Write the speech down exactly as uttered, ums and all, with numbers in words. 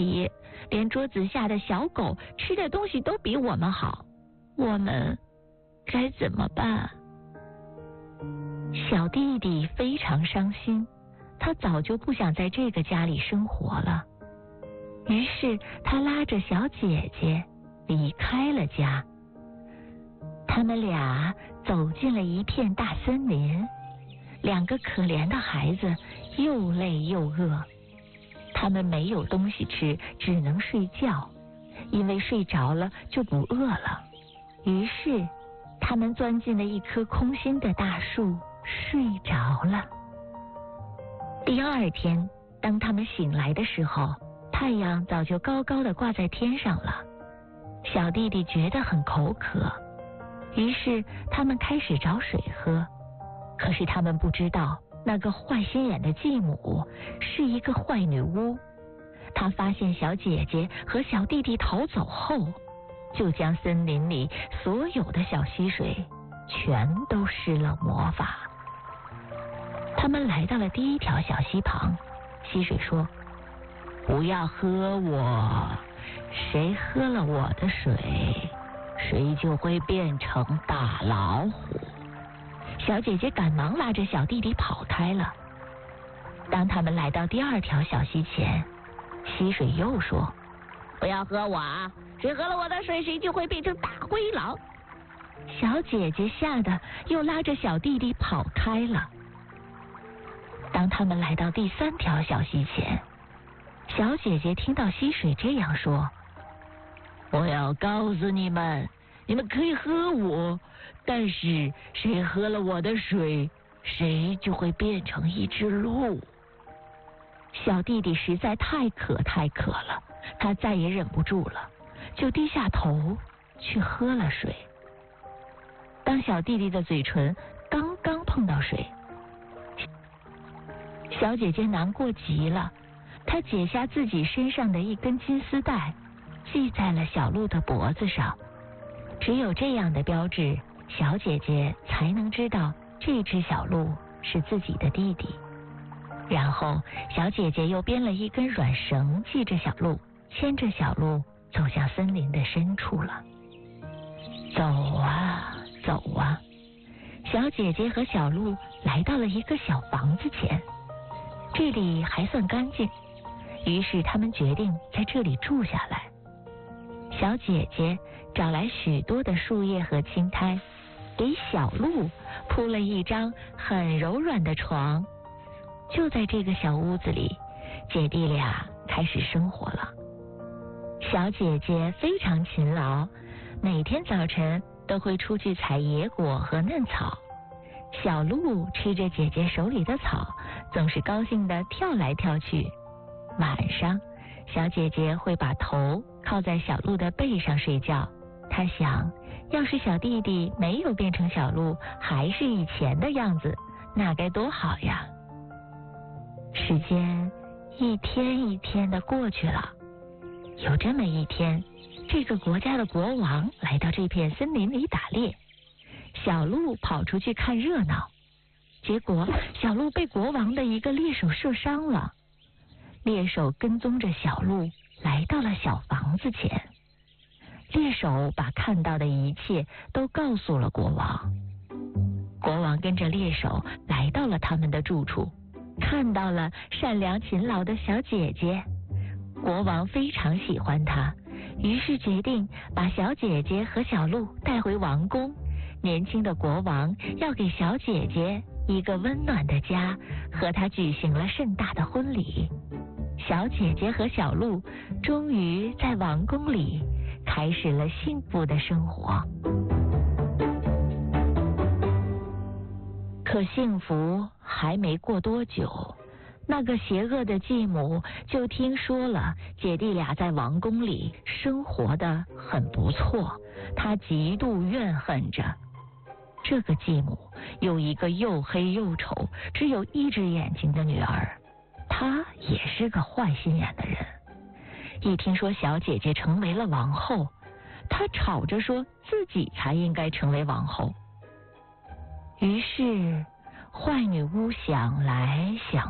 起，连桌子下的小狗吃的东西都比我们好，我们该怎么办？小弟弟非常伤心，他早就不想在这个家里生活了。于是他拉着小姐姐离开了家。他们俩走进了一片大森林，两个可怜的孩子又累又饿，他们没有东西吃，只能睡觉，因为睡着了就不饿了。于是他们钻进了一棵空心的大树，睡着了。第二天，当他们醒来的时候，太阳早就高高的挂在天上了。小弟弟觉得很口渴，于是他们开始找水喝。可是他们不知道，那个坏心眼的继母是一个坏女巫。她发现小姐姐和小弟弟逃走后，就将森林里所有的小溪水全都施了魔法。他们来到了第一条小溪旁，溪水说：“不要喝我，谁喝了我的水，谁就会变成大老虎。”小姐姐赶忙拉着小弟弟跑开了。当他们来到第二条小溪前，溪水又说：“不要喝我啊，谁喝了我的水，谁就会变成大灰狼。”小姐姐吓得又拉着小弟弟跑开了。当他们来到第三条小溪前，小姐姐听到溪水这样说：“我要告诉你们，你们可以喝我，但是谁喝了我的水，谁就会变成一只鹿。”小弟弟实在太渴太渴了，他再也忍不住了，就低下头去喝了水。当小弟弟的嘴唇刚刚碰到水，小姐姐难过极了，她解下自己身上的一根金丝带，系在了小鹿的脖子上。只有这样的标志，小姐姐才能知道这只小鹿是自己的弟弟。然后小姐姐又编了一根软绳系着小鹿，牵着小鹿走向森林的深处了。走啊走啊，小姐姐和小鹿来到了一个小房子前，这里还算干净，于是他们决定在这里住下来。小姐姐找来许多的树叶和青苔，给小鹿铺了一张很柔软的床。就在这个小屋子里，姐弟俩开始生活了。小姐姐非常勤劳，每天早晨都会出去采野果和嫩草。小鹿吃着姐姐手里的草，总是高兴地跳来跳去。晚上，小姐姐会把头靠在小鹿的背上睡觉。她想，要是小弟弟没有变成小鹿，还是以前的样子，那该多好呀！时间一天一天的过去了。有这么一天，这个国家的国王来到这片森林里打猎。小鹿跑出去看热闹，结果小鹿被国王的一个猎手射伤了。猎手跟踪着小鹿来到了小房子前，猎手把看到的一切都告诉了国王。国王跟着猎手来到了他们的住处，看到了善良勤劳的小姐姐。国王非常喜欢她，于是决定把小姐姐和小鹿带回王宫。年轻的国王要给小姐姐一个温暖的家，和她举行了盛大的婚礼。小姐姐和小鹿终于在王宫里开始了幸福的生活。可幸福还没过多久，那个邪恶的继母就听说了姐弟俩在王宫里生活得很不错，她极度怨恨着。这个继母有一个又黑又丑、只有一只眼睛的女儿，她也是个坏心眼的人。一听说小姐姐成为了王后，她吵着说自己才应该成为王后。于是坏女巫想来想